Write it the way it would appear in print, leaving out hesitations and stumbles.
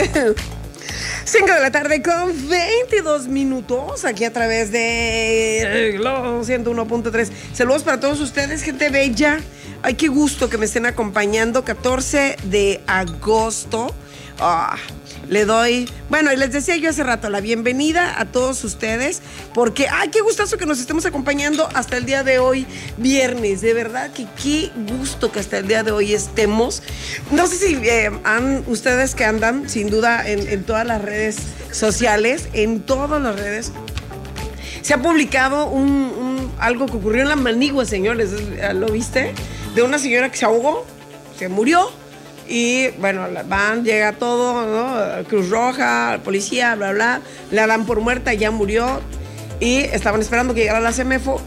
5 de la tarde con 22 minutos, aquí a través de Globo 101.3. Saludos para todos ustedes, gente bella. Ay, qué gusto que me estén acompañando. 14 de agosto. Le doy, bueno, y les decía yo hace rato, la bienvenida a todos ustedes, porque, ay, qué gustazo que nos estemos acompañando hasta el día de hoy, viernes. De verdad que qué gusto que hasta el día de hoy estemos. No sé si ustedes que andan, sin duda, en todas las redes sociales, en todas las redes, se ha publicado algo que ocurrió en la Manigua, señores. ¿Lo viste? De una señora que se ahogó, se murió. Y bueno, llega todo, ¿no? Cruz Roja, policía, bla, bla, la dan por muerta, ya murió. Y estaban esperando que llegara la CEMEFO